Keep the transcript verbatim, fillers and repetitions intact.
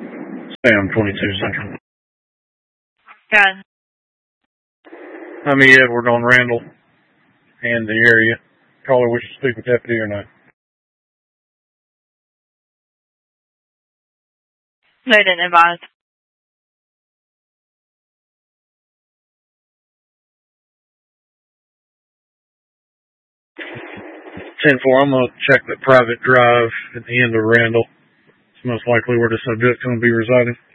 Sam, twenty-two Central. Got it. I'm E. Edward on Randall and the area. Caller wishes to speak with deputy or not? They didn't advise. ten four, I'm going to check the private drive at the end of Randall. It's most likely where the subject's going to be residing.